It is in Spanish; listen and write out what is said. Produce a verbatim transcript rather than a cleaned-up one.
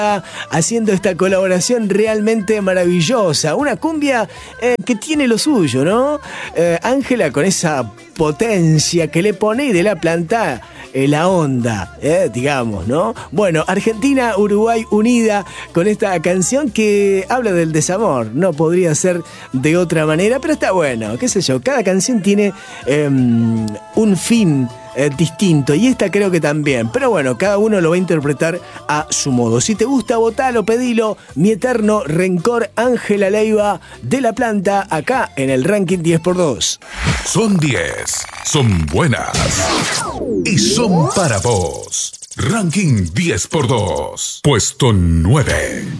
haciendo esta colaboración realmente maravillosa. Una cumbia eh, que tiene lo suyo, ¿no? Eh, Ángela con esa potencia que le pone y de la planta eh, la onda, eh, digamos, ¿no? Bueno, Argentina, Uruguay unida con esta canción que habla del desamor. No podría ser de otra manera, pero está bueno, qué sé yo. Cada canción tiene eh, un fin Eh, distinto, y esta creo que también, pero bueno, cada uno lo va a interpretar a su modo. Si te gusta, votalo, pedilo. Mi eterno rencor, Ángela Leiva de La Planta, acá en el ranking diez por dos. Son diez, son buenas y son para vos. Ranking diez por dos, puesto nueve.